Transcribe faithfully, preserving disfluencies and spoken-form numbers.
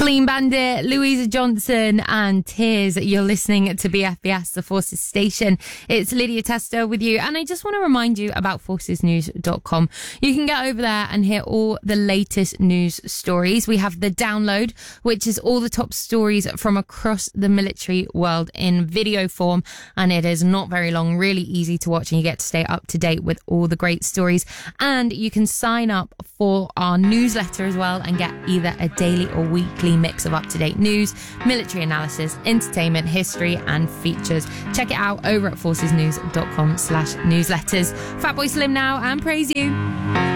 Clean Bandit, Louisa Johnson and Tears. You're listening to B F B S, the Forces Station. It's Lydia Tester with you, and I just want to remind you about forces news dot com. You can get over there and hear all the latest news stories. We have the download, which is all the top stories from across the military world in video form, and it is not very long, really easy to watch, and you get to stay up to date with all the great stories. And you can sign up for our newsletter as well and get either a daily or weekly mix of up-to-date news, military analysis, entertainment, history and features. Check it out over at forces news dot com slash newsletters. Fatboy Slim now and Praise You.